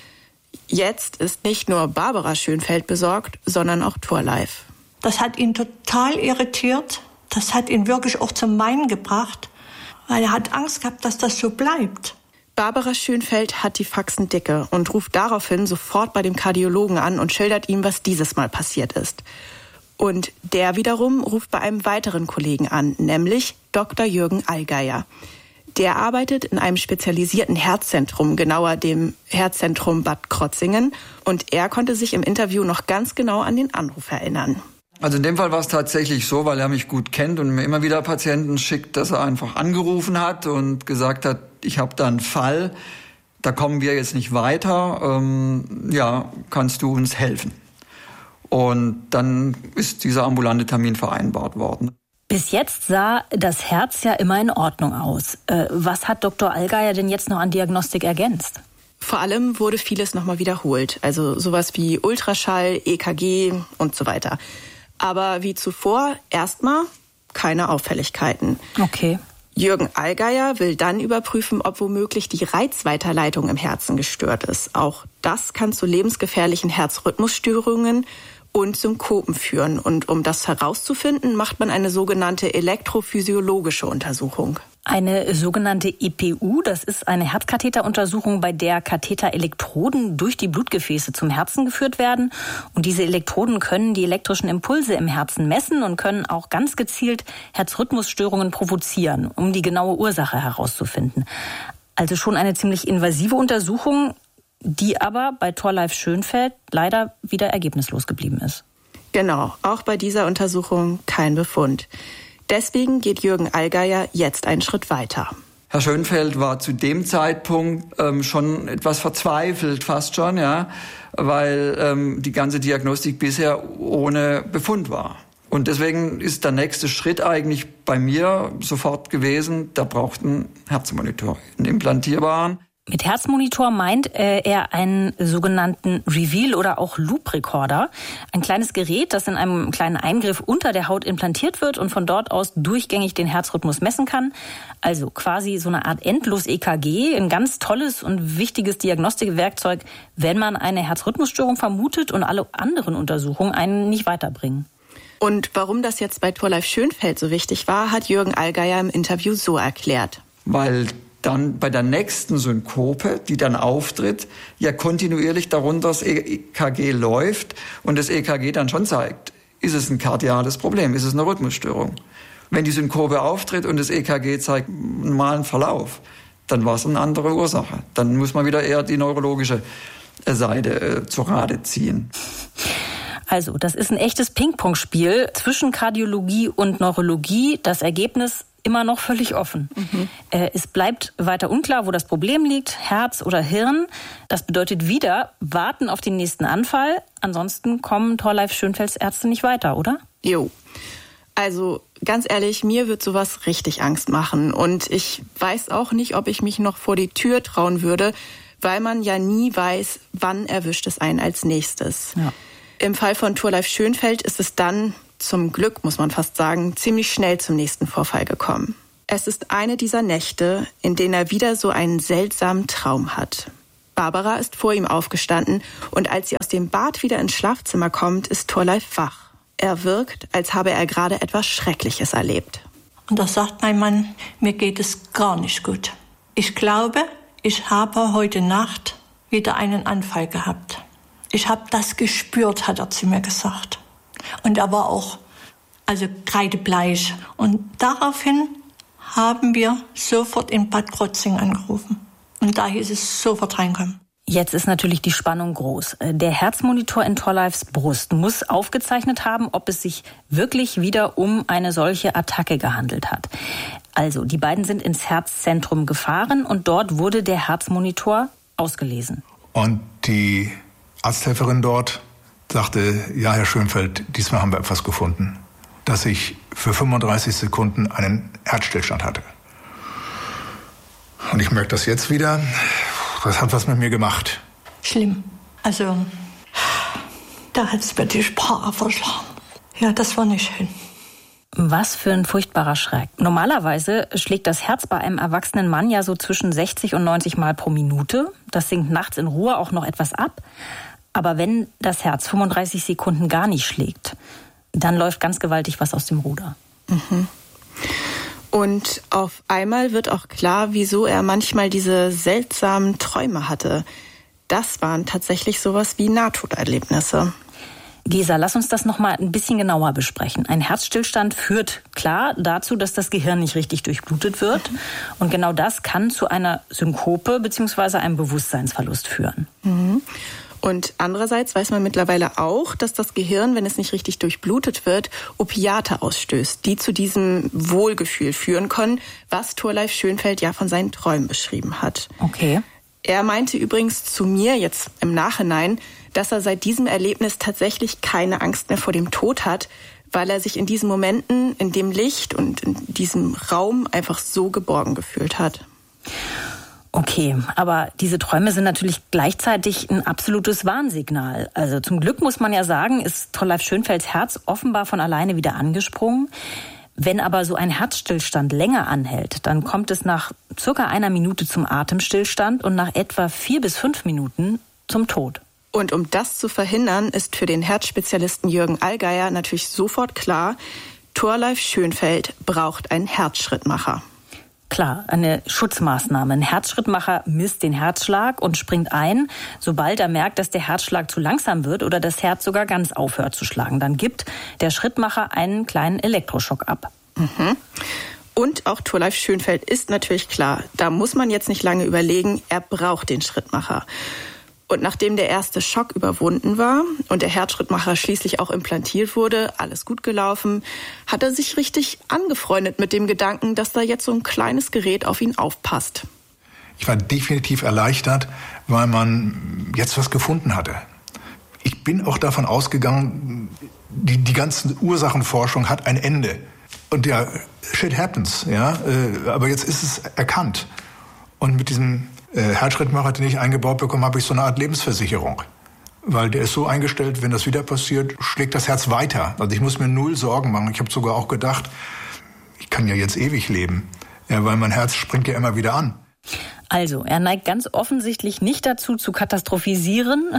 Jetzt ist nicht nur Barbara Schönfeld besorgt, sondern auch Thorleif. Das hat ihn total irritiert. Das hat ihn wirklich auch zum Weinen gebracht, weil er hat Angst gehabt, dass das so bleibt. Barbara Schönfeld hat die Faxen dicke und ruft daraufhin sofort bei dem Kardiologen an und schildert ihm, was dieses Mal passiert ist. Und der wiederum ruft bei einem weiteren Kollegen an, nämlich Dr. Jürgen Allgeier. Der arbeitet in einem spezialisierten Herzzentrum, genauer dem Herzzentrum Bad Krotzingen. Und er konnte sich im Interview noch ganz genau an den Anruf erinnern. Also in dem Fall war es tatsächlich so, weil er mich gut kennt und mir immer wieder Patienten schickt, dass er einfach angerufen hat und gesagt hat, ich habe da einen Fall, da kommen wir jetzt nicht weiter, kannst du uns helfen? Und dann ist dieser ambulante Termin vereinbart worden. Bis jetzt sah das Herz ja immer in Ordnung aus. Was hat Dr. Allgeier denn jetzt noch an Diagnostik ergänzt? Vor allem wurde vieles nochmal wiederholt. Also sowas wie Ultraschall, EKG und so weiter. Aber wie zuvor erstmal keine Auffälligkeiten. Okay. Jürgen Allgeier will dann überprüfen, ob womöglich die Reizweiterleitung im Herzen gestört ist. Auch das kann zu lebensgefährlichen Herzrhythmusstörungen und Synkopen führen. Und um das herauszufinden, macht man eine sogenannte elektrophysiologische Untersuchung. Eine sogenannte EPU, das ist eine Herzkatheteruntersuchung, bei der Katheterelektroden durch die Blutgefäße zum Herzen geführt werden. Und diese Elektroden können die elektrischen Impulse im Herzen messen und können auch ganz gezielt Herzrhythmusstörungen provozieren, um die genaue Ursache herauszufinden. Also schon eine ziemlich invasive Untersuchung, die aber bei Thorleif Schönfeld leider wieder ergebnislos geblieben ist. Genau, auch bei dieser Untersuchung kein Befund. Deswegen geht Jürgen Allgeier jetzt einen Schritt weiter. Herr Schönfeld war zu dem Zeitpunkt schon etwas verzweifelt, fast schon, ja, weil die ganze Diagnostik bisher ohne Befund war. Und deswegen ist der nächste Schritt eigentlich bei mir sofort gewesen, da braucht ein Herzmonitor, einen implantierbaren. Mit Herzmonitor meint er einen sogenannten Reveal- oder auch Loop-Recorder. Ein kleines Gerät, das in einem kleinen Eingriff unter der Haut implantiert wird und von dort aus durchgängig den Herzrhythmus messen kann. Also quasi so eine Art Endlos-EKG, ein ganz tolles und wichtiges Diagnostikwerkzeug, wenn man eine Herzrhythmusstörung vermutet und alle anderen Untersuchungen einen nicht weiterbringen. Und warum das jetzt bei Thorleif Schönfeld so wichtig war, hat Jürgen Allgeier im Interview so erklärt. Weil dann bei der nächsten Synkope, die dann auftritt, ja kontinuierlich darunter das EKG läuft und das EKG dann schon zeigt, ist es ein kardiales Problem, ist es eine Rhythmusstörung. Wenn die Synkope auftritt und das EKG zeigt einen normalen Verlauf, dann war es eine andere Ursache. Dann muss man wieder eher die neurologische Seite zu Rate ziehen. Also, das ist ein echtes Ping-Pong-Spiel zwischen Kardiologie und Neurologie. Das Ergebnis immer noch völlig offen. Es bleibt weiter unklar, wo das Problem liegt, Herz oder Hirn. Das bedeutet wieder, warten auf den nächsten Anfall. Ansonsten kommen Thorleif Schönfelds Ärzte nicht weiter, oder? Jo. Also ganz ehrlich, mir wird sowas richtig Angst machen. Und ich weiß auch nicht, ob ich mich noch vor die Tür trauen würde, weil man ja nie weiß, wann erwischt es einen als nächstes. Ja. Im Fall von Thorleif Schönfeld ist es dann, zum Glück muss man fast sagen, ziemlich schnell zum nächsten Vorfall gekommen. Es ist eine dieser Nächte, in denen er wieder so einen seltsamen Traum hat. Barbara ist vor ihm aufgestanden und als sie aus dem Bad wieder ins Schlafzimmer kommt, ist Thorleif wach. Er wirkt, als habe er gerade etwas Schreckliches erlebt. Und da sagt mein Mann, mir geht es gar nicht gut. Ich glaube, ich habe heute Nacht wieder einen Anfall gehabt. Ich habe das gespürt, hat er zu mir gesagt. Und er war auch kreidebleich. Und daraufhin haben wir sofort in Bad Krotzing angerufen. Und da hieß es sofort reinkommen. Jetzt ist natürlich die Spannung groß. Der Herzmonitor in Thorleifs Brust muss aufgezeichnet haben, ob es sich wirklich wieder um eine solche Attacke gehandelt hat. Also, die beiden sind ins Herzzentrum gefahren und dort wurde der Herzmonitor ausgelesen. Und die Arzthelferin dort sagte, ja, Herr Schönfeld, diesmal haben wir etwas gefunden, dass ich für 35 Sekunden einen Herzstillstand hatte. Und ich merke das jetzt wieder. Das hat was mit mir gemacht. Schlimm. Also, da hat es mir die Sprache verschlagen. Ja, das war nicht schön. Was für ein furchtbarer Schreck. Normalerweise schlägt das Herz bei einem erwachsenen Mann ja so zwischen 60 und 90 Mal pro Minute. Das sinkt nachts in Ruhe auch noch etwas ab. Aber wenn das Herz 35 Sekunden gar nicht schlägt, dann läuft ganz gewaltig was aus dem Ruder. Mhm. Und auf einmal wird auch klar, wieso er manchmal diese seltsamen Träume hatte. Das waren tatsächlich sowas wie Nahtoderlebnisse. Gesa, lass uns das noch mal ein bisschen genauer besprechen. Ein Herzstillstand führt klar dazu, dass das Gehirn nicht richtig durchblutet wird. Und genau das kann zu einer Synkope bzw. einem Bewusstseinsverlust führen. Mhm. Und andererseits weiß man mittlerweile auch, dass das Gehirn, wenn es nicht richtig durchblutet wird, Opiate ausstößt, die zu diesem Wohlgefühl führen können, was Thorleif Schönfeld ja von seinen Träumen beschrieben hat. Okay. Er meinte übrigens zu mir jetzt im Nachhinein, dass er seit diesem Erlebnis tatsächlich keine Angst mehr vor dem Tod hat, weil er sich in diesen Momenten, in dem Licht und in diesem Raum einfach so geborgen gefühlt hat. Okay, aber diese Träume sind natürlich gleichzeitig ein absolutes Warnsignal. Also zum Glück muss man ja sagen, ist Thorleif Schönfelds Herz offenbar von alleine wieder angesprungen. Wenn aber so ein Herzstillstand länger anhält, dann kommt es nach circa 1 Minute zum Atemstillstand und nach etwa 4 bis 5 Minuten zum Tod. Und um das zu verhindern, ist für den Herzspezialisten Jürgen Allgeier natürlich sofort klar, Thorleif Schönfeld braucht einen Herzschrittmacher. Klar, eine Schutzmaßnahme. Ein Herzschrittmacher misst den Herzschlag und springt ein, sobald er merkt, dass der Herzschlag zu langsam wird oder das Herz sogar ganz aufhört zu schlagen. Dann gibt der Schrittmacher einen kleinen Elektroschock ab. Mhm. Und auch Thorleif Schönfeld ist natürlich klar, da muss man jetzt nicht lange überlegen, er braucht den Schrittmacher. Und nachdem der erste Schock überwunden war und der Herzschrittmacher schließlich auch implantiert wurde, alles gut gelaufen, hat er sich richtig angefreundet mit dem Gedanken, dass da jetzt so ein kleines Gerät auf ihn aufpasst. Ich war definitiv erleichtert, weil man jetzt was gefunden hatte. Ich bin auch davon ausgegangen, die ganze Ursachenforschung hat ein Ende. Und ja, shit happens, ja. Aber jetzt ist es erkannt. Und mit diesem Herzschrittmacher, den ich eingebaut bekommen habe, ich so eine Art Lebensversicherung. Weil der ist so eingestellt, wenn das wieder passiert, schlägt das Herz weiter. Also ich muss mir 0 Sorgen machen. Ich habe sogar auch gedacht, ich kann ja jetzt ewig leben. Ja, weil mein Herz springt ja immer wieder an. Also, er neigt ganz offensichtlich nicht dazu, zu katastrophisieren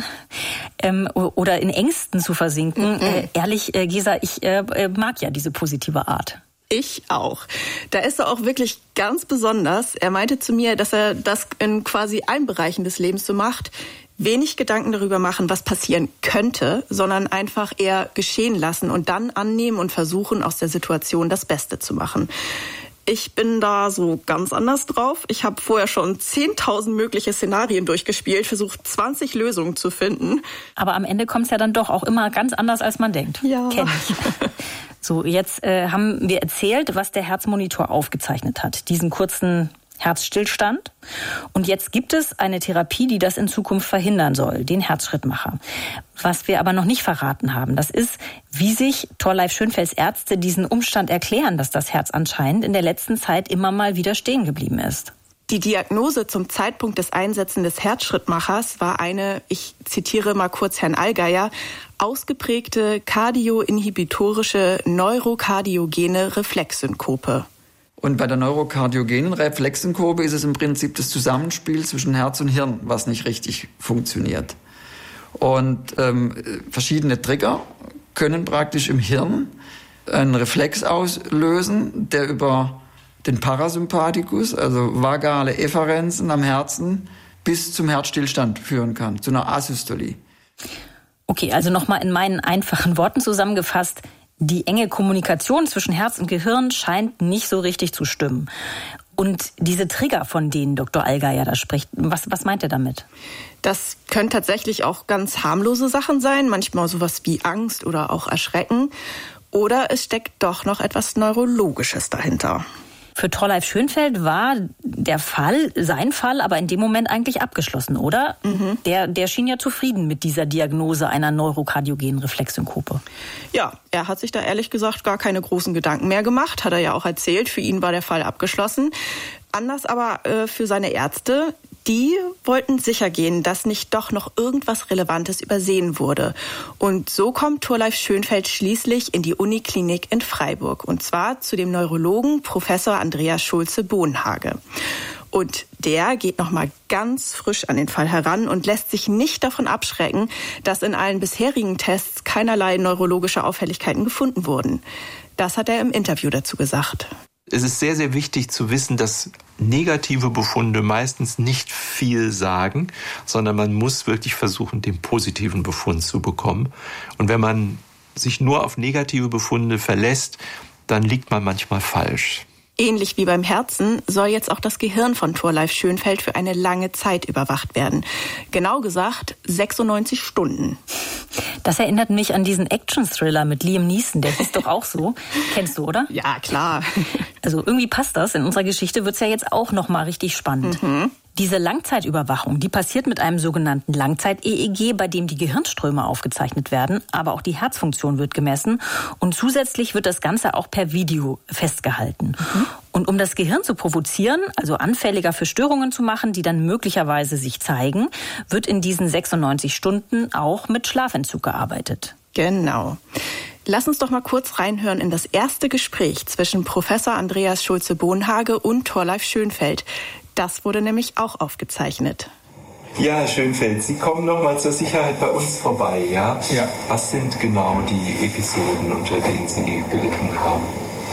oder in Ängsten zu versinken. Ehrlich, Gesa, ich mag ja diese positive Art. Ich auch. Da ist er auch wirklich ganz besonders. Er meinte zu mir, dass er das in quasi allen Bereichen des Lebens so macht. Wenig Gedanken darüber machen, was passieren könnte, sondern einfach eher geschehen lassen und dann annehmen und versuchen, aus der Situation das Beste zu machen. Ich bin da so ganz anders drauf. Ich habe vorher schon 10.000 mögliche Szenarien durchgespielt, versucht 20 Lösungen zu finden. Aber am Ende kommt es ja dann doch auch immer ganz anders, als man denkt. Ja. Kenn ich. So, jetzt haben wir erzählt, was der Herzmonitor aufgezeichnet hat. Diesen kurzen Herzstillstand. Und jetzt gibt es eine Therapie, die das in Zukunft verhindern soll, den Herzschrittmacher. Was wir aber noch nicht verraten haben, das ist, wie sich Thorleif Schönfelds Ärzte diesen Umstand erklären, dass das Herz anscheinend in der letzten Zeit immer mal wieder stehen geblieben ist. Die Diagnose zum Zeitpunkt des Einsetzen des Herzschrittmachers war eine, ich zitiere mal kurz Herrn Allgeier, ausgeprägte kardioinhibitorische neurokardiogene Reflexsynkope. Und bei der neurokardiogenen Reflexsynkope ist es im Prinzip das Zusammenspiel zwischen Herz und Hirn, was nicht richtig funktioniert. Und verschiedene Trigger können praktisch im Hirn einen Reflex auslösen, der über den Parasympathikus, also vagale Efferenzen am Herzen, bis zum Herzstillstand führen kann, zu einer Asystolie. Okay, also nochmal in meinen einfachen Worten zusammengefasst. Die enge Kommunikation zwischen Herz und Gehirn scheint nicht so richtig zu stimmen. Und diese Trigger, von denen Dr. Allgeier da spricht, was meint er damit? Das können tatsächlich auch ganz harmlose Sachen sein, manchmal sowas wie Angst oder auch Erschrecken. Oder es steckt doch noch etwas Neurologisches dahinter. Für Thorleif Schönfeld war sein Fall, aber in dem Moment eigentlich abgeschlossen, oder? Mhm. Der schien ja zufrieden mit dieser Diagnose einer neurokardiogenen Reflexsynkope. Ja, er hat sich da ehrlich gesagt gar keine großen Gedanken mehr gemacht, hat er ja auch erzählt. Für ihn war der Fall abgeschlossen. Anders aber für seine Ärzte. Die wollten sicher gehen, dass nicht doch noch irgendwas Relevantes übersehen wurde. Und so kommt Thorleif Schönfeld schließlich in die Uniklinik in Freiburg. Und zwar zu dem Neurologen Professor Andreas Schulze-Bohnhage. Und der geht nochmal ganz frisch an den Fall heran und lässt sich nicht davon abschrecken, dass in allen bisherigen Tests keinerlei neurologische Auffälligkeiten gefunden wurden. Das hat er im Interview dazu gesagt. Es ist sehr, sehr wichtig zu wissen, dass negative Befunde meistens nicht viel sagen, sondern man muss wirklich versuchen, den positiven Befund zu bekommen. Und wenn man sich nur auf negative Befunde verlässt, dann liegt man manchmal falsch. Ähnlich wie beim Herzen soll jetzt auch das Gehirn von Thorleif Schönfeld für eine lange Zeit überwacht werden. Genau gesagt 96 Stunden. Das erinnert mich an diesen Action-Thriller mit Liam Neeson, der hieß doch auch so. Kennst du, oder? Ja, klar. Also irgendwie passt das. In unserer Geschichte wird's ja jetzt auch noch mal richtig spannend. Mhm. Diese Langzeitüberwachung, die passiert mit einem sogenannten Langzeit-EEG, bei dem die Gehirnströme aufgezeichnet werden, aber auch die Herzfunktion wird gemessen und zusätzlich wird das Ganze auch per Video festgehalten. Mhm. Und um das Gehirn zu provozieren, also anfälliger für Störungen zu machen, die dann möglicherweise sich zeigen, wird in diesen 96 Stunden auch mit Schlafentzug gearbeitet. Genau. Lass uns doch mal kurz reinhören in das erste Gespräch zwischen Professor Andreas Schulze-Bohnhage und Thorleif Schönfeld. Das wurde nämlich auch aufgezeichnet. Ja, Herr Schönfeld, Sie kommen noch mal zur Sicherheit bei uns vorbei, ja? Ja. Was sind genau die Episoden, unter denen Sie gelitten haben?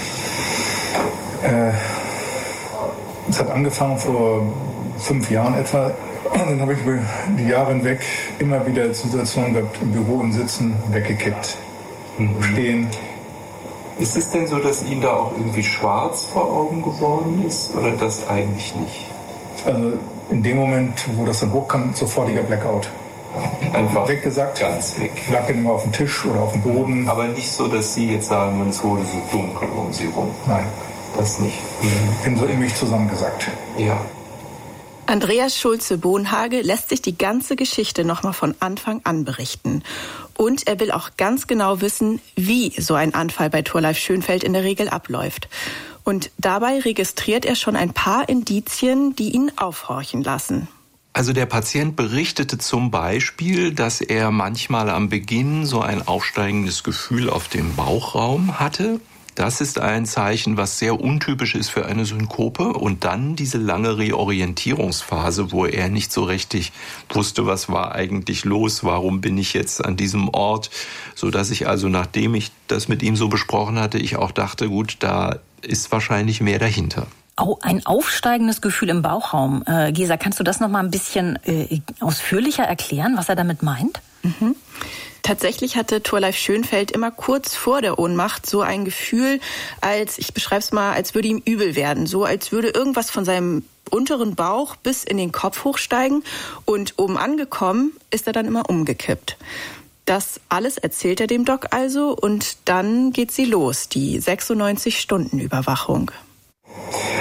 Es hat angefangen vor 5 Jahren etwa. Dann habe ich über die Jahre hinweg immer wieder Situationen gehabt, im Büro und Sitzen weggekippt. Stehen. Ist es denn so, dass Ihnen da auch irgendwie schwarz vor Augen geworden ist oder das eigentlich nicht? Also in dem Moment, wo das dann hochkam, sofortiger Blackout. Einfach weggesagt. Ganz weg. Lag dann immer auf dem Tisch oder auf dem Boden. Aber nicht so, dass Sie jetzt sagen, es wurde so dunkel um Sie rum. Nein. Das nicht. Ich bin so in mich zusammengesackt. Ja. Andreas Schulze-Bohnhage lässt sich die ganze Geschichte nochmal von Anfang an berichten. Und er will auch ganz genau wissen, wie so ein Anfall bei Thorleif Schönfeld in der Regel abläuft. Und dabei registriert er schon ein paar Indizien, die ihn aufhorchen lassen. Also der Patient berichtete zum Beispiel, dass er manchmal am Beginn so ein aufsteigendes Gefühl auf dem Bauchraum hatte. Das ist ein Zeichen, was sehr untypisch ist für eine Synkope. Und dann diese lange Reorientierungsphase, wo er nicht so richtig wusste, was war eigentlich los, warum bin ich jetzt an diesem Ort, sodass ich also, nachdem ich das mit ihm so besprochen hatte, ich auch dachte, gut, da ist wahrscheinlich mehr dahinter. Ein aufsteigendes Gefühl im Bauchraum. Gesa, kannst du das noch mal ein bisschen ausführlicher erklären, was er damit meint? Mhm. Tatsächlich hatte Thorleif Schönfeld immer kurz vor der Ohnmacht so ein Gefühl, ich beschreibe es mal, als würde ihm übel werden. So als würde irgendwas von seinem unteren Bauch bis in den Kopf hochsteigen und oben angekommen ist er dann immer umgekippt. Das alles erzählt er dem Doc also und dann geht sie los, die 96-Stunden-Überwachung.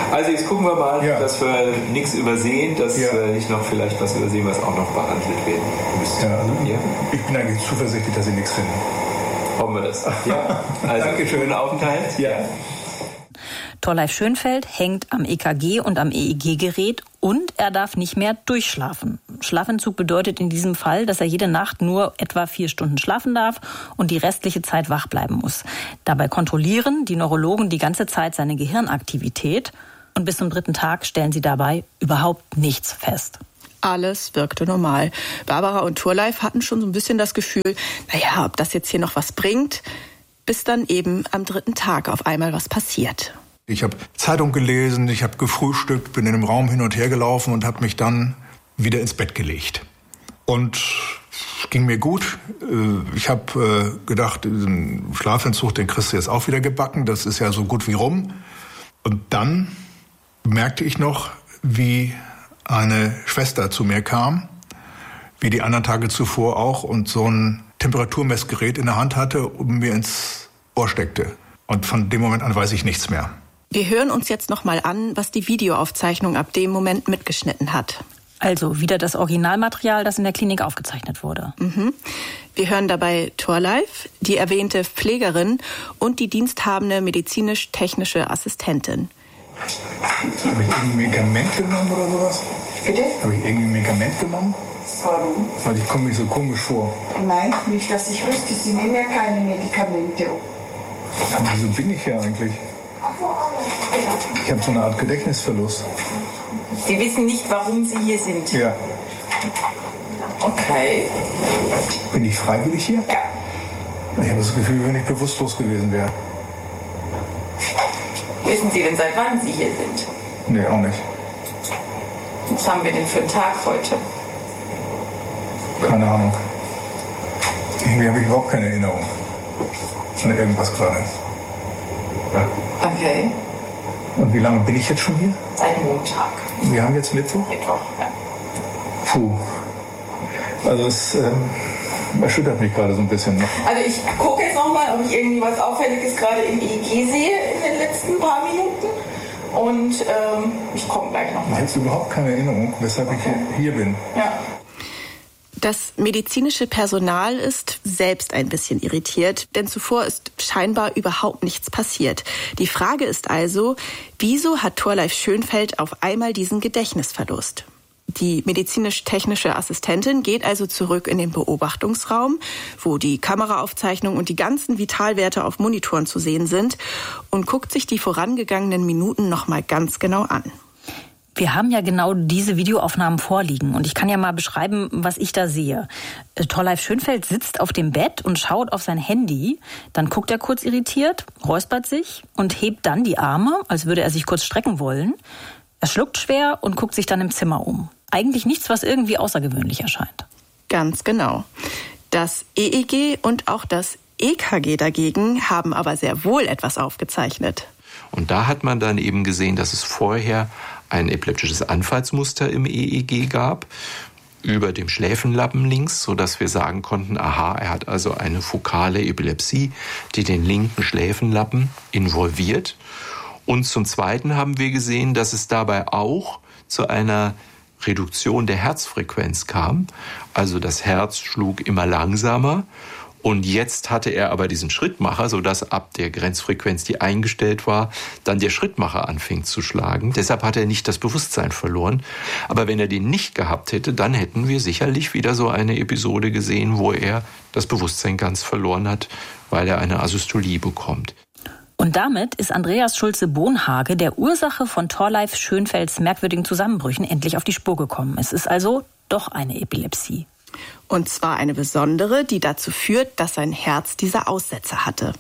Also jetzt gucken wir mal, dass wir nichts übersehen, dass wir nicht noch vielleicht was übersehen, was auch noch behandelt werden müsste. Ja, also ich bin eigentlich zuversichtlich, dass Sie nichts finden. Hoffen wir das. Ja. Also schönen Aufenthalt. Ja. Thorleif Schönfeld hängt am EKG und am EEG-Gerät und er darf nicht mehr durchschlafen. Schlafentzug bedeutet in diesem Fall, dass er jede Nacht nur etwa 4 Stunden schlafen darf und die restliche Zeit wach bleiben muss. Dabei kontrollieren die Neurologen die ganze Zeit seine Gehirnaktivität und bis zum 3. Tag stellen sie dabei überhaupt nichts fest. Alles wirkte normal. Barbara und Thorleif hatten schon so ein bisschen das Gefühl, naja, ob das jetzt hier noch was bringt, bis dann eben am 3. Tag auf einmal was passiert. Ich habe Zeitung gelesen, ich habe gefrühstückt, bin in dem Raum hin und her gelaufen und habe mich dann wieder ins Bett gelegt. Und es ging mir gut. Ich habe gedacht, diesen Schlafentzug, den kriegst du jetzt auch wieder gebacken. Das ist ja so gut wie rum. Und dann merkte ich noch, wie eine Schwester zu mir kam, wie die anderen Tage zuvor auch, und so ein Temperaturmessgerät in der Hand hatte und mir ins Ohr steckte. Und von dem Moment an weiß ich nichts mehr. Wir hören uns jetzt noch mal an, was die Videoaufzeichnung ab dem Moment mitgeschnitten hat. Also wieder das Originalmaterial, das in der Klinik aufgezeichnet wurde. Wir hören dabei Thorleif, die erwähnte Pflegerin und die diensthabende medizinisch-technische Assistentin. Habe ich irgendein Medikament genommen oder sowas? Bitte? Habe ich irgendein Medikament genommen? Warum? Weil ich komme mir so komisch vor. Nein, nicht, dass ich wüsste. Sie nehmen ja keine Medikamente. Aber wieso bin ich hier eigentlich? Ich habe so eine Art Gedächtnisverlust. Sie wissen nicht, warum Sie hier sind? Ja. Okay. Bin ich freiwillig hier? Ja. Ich habe das Gefühl, wenn ich bewusstlos gewesen wäre. Wissen Sie denn, seit wann Sie hier sind? Nee, auch nicht. Was haben wir denn für einen Tag heute? Keine Ahnung. Irgendwie habe ich überhaupt keine Erinnerung an irgendwas gerade. Ja. Okay. Und wie lange bin ich jetzt schon hier? Seit Montag. Wir haben jetzt Mittwoch? Mittwoch, ja. Puh. Also es erschüttert mich gerade so ein bisschen. Also ich gucke jetzt nochmal, ob ich irgendwie was Auffälliges gerade im EEG sehe in den letzten paar Minuten. Und ich komme gleich nochmal. Ich habe überhaupt keine Erinnerung, weshalb ich hier bin. Ja. Das medizinische Personal ist selbst ein bisschen irritiert, denn zuvor ist scheinbar überhaupt nichts passiert. Die Frage ist also, wieso hat Thorleif Schönfeld auf einmal diesen Gedächtnisverlust? Die medizinisch-technische Assistentin geht also zurück in den Beobachtungsraum, wo die Kameraaufzeichnung und die ganzen Vitalwerte auf Monitoren zu sehen sind, und guckt sich die vorangegangenen Minuten noch mal ganz genau an. Wir haben ja genau diese Videoaufnahmen vorliegen und ich kann ja mal beschreiben, was ich da sehe. Thorleif Schönfeld sitzt auf dem Bett und schaut auf sein Handy, dann guckt er kurz irritiert, räuspert sich und hebt dann die Arme, als würde er sich kurz strecken wollen. Er schluckt schwer und guckt sich dann im Zimmer um. Eigentlich nichts, was irgendwie außergewöhnlich erscheint. Ganz genau. Das EEG und auch das EKG dagegen haben aber sehr wohl etwas aufgezeichnet. Und da hat man dann eben gesehen, dass es vorher ein epileptisches Anfallsmuster im EEG gab, über dem Schläfenlappen links, sodass wir sagen konnten, aha, er hat also eine fokale Epilepsie, die den linken Schläfenlappen involviert. Und zum Zweiten haben wir gesehen, dass es dabei auch zu einer Reduktion der Herzfrequenz kam. Also das Herz schlug immer langsamer. Und jetzt hatte er aber diesen Schrittmacher, sodass ab der Grenzfrequenz, die eingestellt war, dann der Schrittmacher anfing zu schlagen. Deshalb hat er nicht das Bewusstsein verloren. Aber wenn er den nicht gehabt hätte, dann hätten wir sicherlich wieder so eine Episode gesehen, wo er das Bewusstsein ganz verloren hat, weil er eine Asystolie bekommt. Und damit ist Andreas Schulze-Bonhage der Ursache von Thorleif Schönfelds merkwürdigen Zusammenbrüchen endlich auf die Spur gekommen. Es ist also doch eine Epilepsie. Und zwar eine besondere, die dazu führt, dass sein Herz diese Aussätze hatte.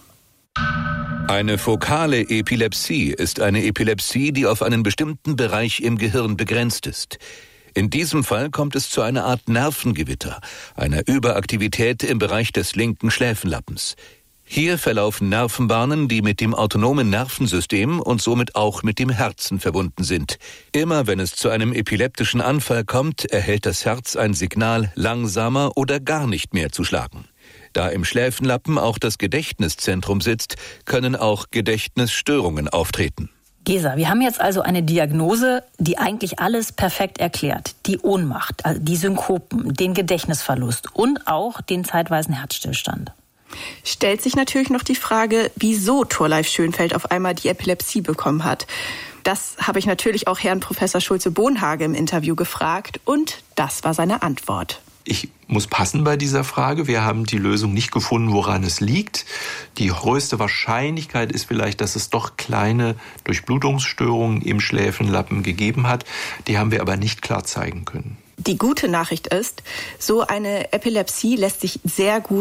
Eine fokale Epilepsie ist eine Epilepsie, die auf einen bestimmten Bereich im Gehirn begrenzt ist. In diesem Fall kommt es zu einer Art Nervengewitter, einer Überaktivität im Bereich des linken Schläfenlappens. Hier verlaufen Nervenbahnen, die mit dem autonomen Nervensystem und somit auch mit dem Herzen verbunden sind. Immer wenn es zu einem epileptischen Anfall kommt, erhält das Herz ein Signal, langsamer oder gar nicht mehr zu schlagen. Da im Schläfenlappen auch das Gedächtniszentrum sitzt, können auch Gedächtnisstörungen auftreten. Gesa, wir haben jetzt also eine Diagnose, die eigentlich alles perfekt erklärt. Die Ohnmacht, die Synkopen, den Gedächtnisverlust und auch den zeitweisen Herzstillstand. Stellt sich natürlich noch die Frage, wieso Thorleif Schönfeld auf einmal die Epilepsie bekommen hat. Das habe ich natürlich auch Herrn Professor Schulze-Bohnhage im Interview gefragt und das war seine Antwort. Ich muss passen bei dieser Frage. Wir haben die Lösung nicht gefunden, woran es liegt. Die größte Wahrscheinlichkeit ist vielleicht, dass es doch kleine Durchblutungsstörungen im Schläfenlappen gegeben hat. Die haben wir aber nicht klar zeigen können. Die gute Nachricht ist, so eine Epilepsie lässt sich sehr gut